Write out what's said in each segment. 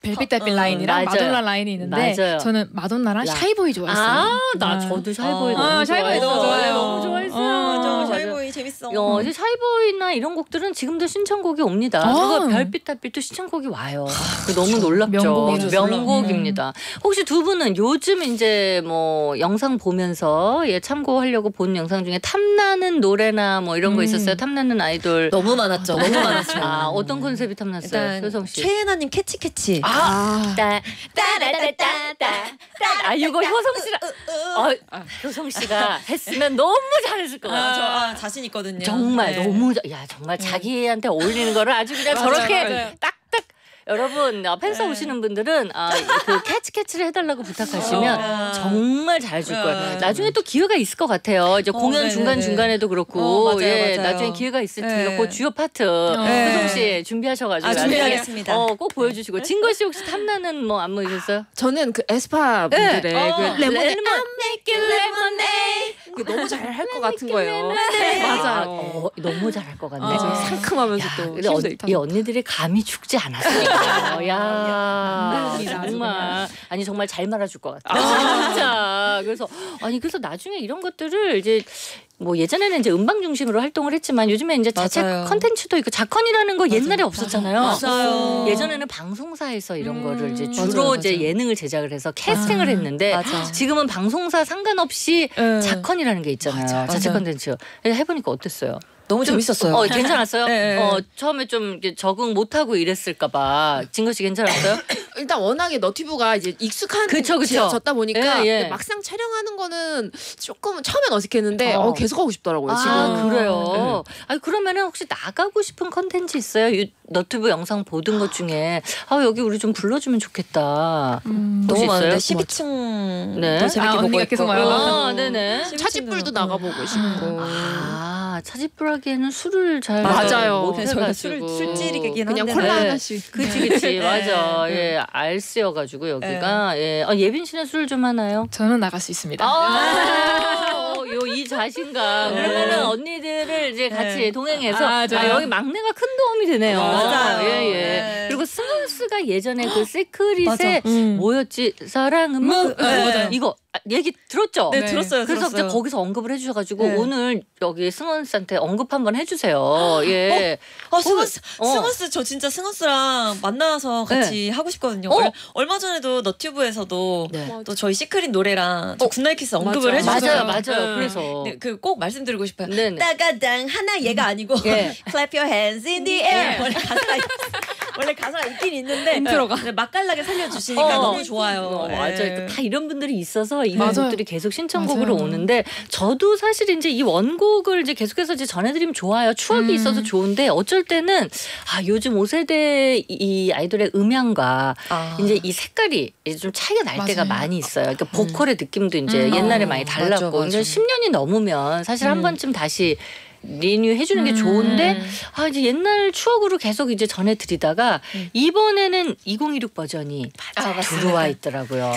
별빛달빛 라인이랑 맞아요. 마돈나 라인이 있는데 맞아요. 저는 마돈나랑 샤이보이 좋아했어요. 저도 샤이보이 너무 샤이보이 너무 좋아요. 너무 좋아했어요. 샤이보이 재밌어. 이제 샤이보이나 이런 곡들은 지금도 신청곡이 옵니다. 그리고 별빛달빛도 신청곡이 와요. 너무 놀랍죠. 명곡입니다. 혹시 두 분은 요즘 이제 뭐 영상 보면서 참고하려고 본 영상 중에 탐나는 노래나 뭐 이런 거 있었어요? 탐나는 아이돌 너무 많았죠. 너무 많았죠. 어떤 컨셉이 탐났어요? 효성 씨. 최애나님 캐치캐치. 이거 효성 씨랑 효성 씨가 했으면 너무 잘했을 것 같아요. 저 자신 있거든요. 정말 너무 정말 자기한테 어울리는 거를 아주 그냥 저렇게 딱딱. 여러분 팬사 오시는 분들은 그 캐치를 해달라고 부탁하시면 정말 잘해줄 거예요. 나중에 또 기회가 있을 것 같아요. 이제 공연 중간중간에도 그렇고 맞아요. 나중에 기회가 있을 테니까 그 주요 파트 효성 씨 준비하셔가지고 준비하겠습니다. 꼭 보여주시고 진거 씨 혹시 탐나는 뭐 안무 있었어요? 저는 그 에스파 분들의 그 레몬 그 너무 잘할 것 같은 거예요. 맞아요. 너무 잘할 것 같네. 상큼하면서 또 근데 이 언니들이 감이 죽지 않았어요. 야 정말 정말 잘 말아줄 것 같아. 진짜. 그래서 나중에 이런 것들을 이제 뭐 예전에는 이제 음방 중심으로 활동을 했지만 요즘에 이제 자체 컨텐츠도 있고 자컨이라는 거 옛날에 없었잖아요. 맞아요. 예전에는 방송사에서 이런 거를 이제 주로 이제 예능을 제작을 해서 캐스팅을 했는데 지금은 방송사 상관없이 자컨이라는 게 있잖아요. 자체 컨텐츠. 해보니까 어땠어요? 너무 재밌었어요. 괜찮았어요? 네. 처음에 좀 적응 못하고 이랬을까봐. 진거 씨 괜찮았어요? 일단 워낙에 너튜브가 이제 익숙한 졌다 보니까 막상 촬영하는 거는 조금 처음엔 어색했는데 계속 하고 싶더라고요. 지금. 그래요? 그러면은 혹시 나가고 싶은 컨텐츠 있어요? 너튜브 영상 보던 것 중에 여기 우리 좀 불러주면 좋겠다. 너무 많은데 있어요? 12층 네. 재밌게 보고 있고. 계속 말하고. 네네. 차집불도 나가보고 싶고. 차집불하기에는 술을 잘 맞아요. 못 해가지고 술질이긴 한데 그냥 콜라 하나씩. 그치 맞아. 알쓰여가지고 여기가 예빈 씨는 술 좀 하나요? 저는 나갈 수 있습니다. 이 자신감. 그러면은 언니들을 이제 같이 동행해서 맞아요. 여기 막내가 큰 도움이 되네요. 맞아요. 예. 그리고 스몬스가 예전에 그 시크릿에 뭐였지? 사랑은 뭐 이거 얘기 들었죠? 네, 들었어요. 그래서 이제 거기서 언급을 해주셔가지고 오늘 여기 승원스한테 언급 한번 해주세요. 예. 승원스 저 진짜 승원스랑 만나서 같이 하고 싶거든요. 얼마 전에도 너튜브에서도 또 저희 시크릿 노래랑 굿나잇 키스 언급을 해주셨어요. 맞아요. 그래서 그 꼭 말씀드리고 싶어요. 네네. 따가당 하나 얘가 아니고 clap your hands in the air. 원래 가사가 있긴 있는데 인트로가 맛깔나게 살려주시니까 너무 좋아요. 맞아요. 다 이런 분들이 있어서 이런 곡들이 계속 신청곡으로 오는데 저도 사실 이제 이 원곡을 이제 계속해서 이제 전해드리면 좋아요. 추억이 있어서 좋은데 어쩔 때는 요즘 5세대 이 아이돌의 음향과 이제 이 색깔이 이제 좀 차이가 날 때가 많이 있어요. 그러니까 보컬의 느낌도 이제 옛날에 많이 달랐고 그러니까 10년이 넘으면 사실 한 번쯤 다시 리뉴 해주는 게 좋은데 이제 옛날 추억으로 계속 이제 전해드리다가 이번에는 2016 버전이 들어와 있더라고요.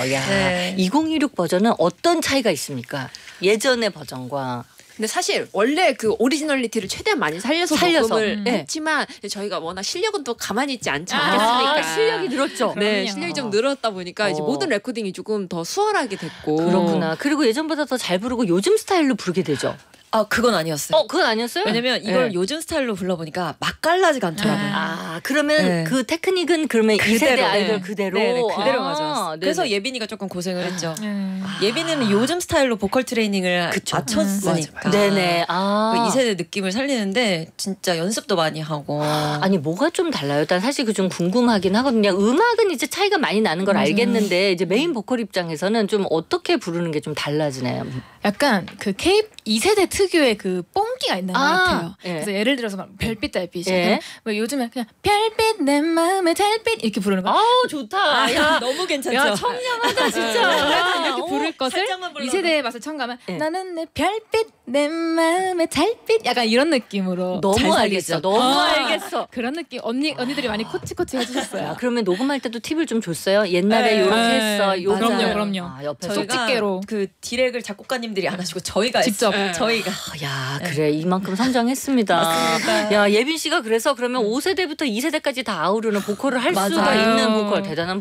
2016 버전은 어떤 차이가 있습니까? 예전의 버전과. 근데 사실 원래 그 오리지널리티를 최대한 많이 살려서 녹음을 했지만 저희가 워낙 실력은 또 가만히 있지 않지 않겠습니까? 실력이 늘었죠. 네, 실력이 좀 늘었다 보니까 이제 모든 레코딩이 조금 더 수월하게 됐고. 그렇구나. 그리고 예전보다 더 잘 부르고 요즘 스타일로 부르게 되죠. 그건 아니었어요. 그건 아니었어요? 왜냐면 이걸 요즘 스타일로 불러보니까 맛깔나지가 않더라고요. 그러면 그 테크닉은 그러면 그대로, 2세대 아이돌 그대로? 네, 그대로 가져왔어요. 그래서 예빈이가 조금 고생을 했죠. 예빈이는 요즘 스타일로 보컬 트레이닝을 맞췄으니까. 네네. 그 2세대 느낌을 살리는데 진짜 연습도 많이 하고. 아니 뭐가 좀 달라요? 일단 사실 그 좀 궁금하긴 하거든요. 음악은 이제 차이가 많이 나는 걸 알겠는데 이제 메인 보컬 입장에서는 좀 어떻게 부르는 게 좀 달라지나요? 약간 그 K 2세대 특유의 그 뽕기가 있는 것 같아요. 그래서 예를 들어서 막 별빛 달빛이 뭐 요즘에 그냥 별빛 내 마음의 달빛 이렇게 부르는 거. 좋다. 야 너무 괜찮죠. 야 청량하다 진짜. 이렇게 부를 것을 2세대의 맛을 처음 가면 나는 내 별빛 내 마음의 달빛 약간 이런 느낌으로 너무 알겠어. 너무 알겠어. 그런 느낌 언니들이 많이 코치코치 해주셨어요. 그러면 녹음할 때도 팁을 좀 줬어요? 옛날에 요렇게 했어. 그럼요. 옆에서 저희가 그 디렉을 작곡가님들이 안 하시고 저희가 직접 저희가. 그래 이만큼 성장했습니다. 맞습니다. 야 예빈 씨가 그래서 그러면 5세대부터 2세대까지 다 아우르는 보컬을 할 수가 있는 보컬 대단한